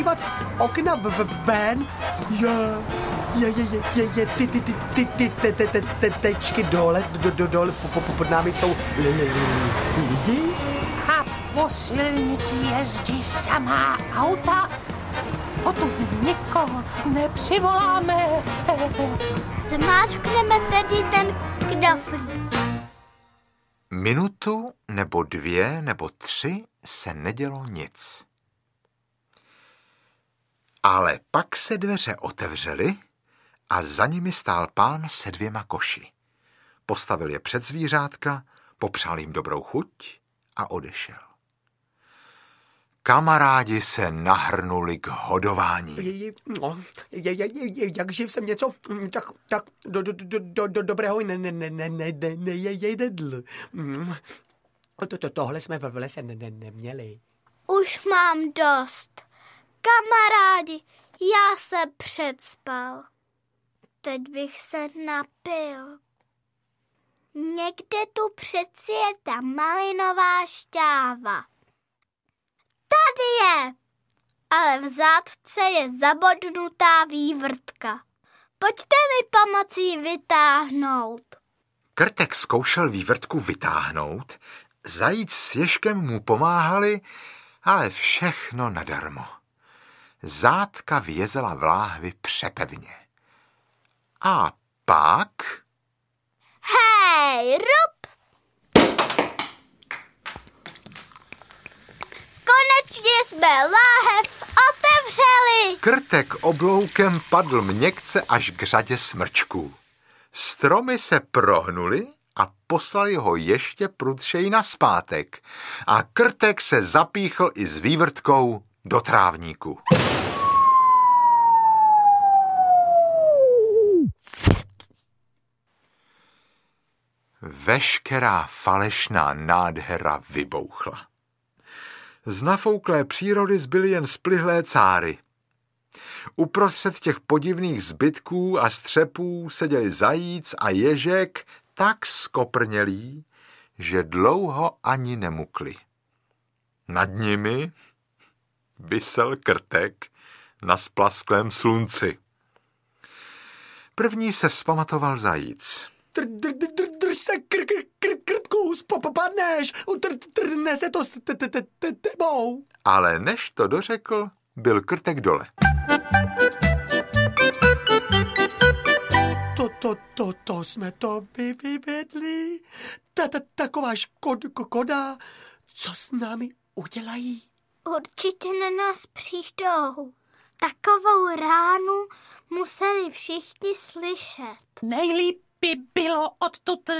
dívat z okna ven. Ty tečky dole pod námi jsou lidi. A po silnici jezdí samá auta. Odtud nikoho nepřivoláme. Zmáčkneme tedy ten knoflík. Minutu nebo 2 nebo 3 se nedělo nic. Ale pak se dveře otevřely a za nimi stál pán se 2 koši. Postavil je před zvířátka, popřál jim dobrou chuť a odešel. Kamarádi se nahrnuli k hodování. Jak živ jsem něco tak dobrého nejedl. Tohle jsme v lese neměli. Už mám dost. Kamarádi, já se předspal. Teď bych se napil. Někde tu přeci je ta malinová šťáva. Tady je, ale v zátce je zabodnutá vývrtka. Pojďte mi pomocí vytáhnout. Krtek zkoušel vývrtku vytáhnout, zajíc s Ježkem mu pomáhali, ale všechno nadarmo. Zátka vězela v láhvi přepevně. A pak... Hej, rup! Konečně jsme láhev otevřeli. Krtek obloukem padl měkce až k řadě smrčků. Stromy se prohnuli a poslali ho ještě prudšej nazpátek. A Krtek se zapíchl i s vývrtkou do trávníku. Veškerá falešná nádhera vybouchla. Z nafouklé přírody zbyly jen splihlé cáry. Uprostřed těch podivných zbytků a střepů seděli zajíc a ježek tak skoprnělí, že dlouho ani nemukli. Nad nimi visel Krtek na splasklém slunci. První se vzpamatoval zajíc. Drž se, Krtku, padneš, nese to s tebou. Ale než to dořekl, byl Krtek dole. To jsme to vyvedli. Taková škoda, co s námi udělají? Určitě na nás přijdou. Takovou ránu museli všichni slyšet. Nejlíp by bylo odtud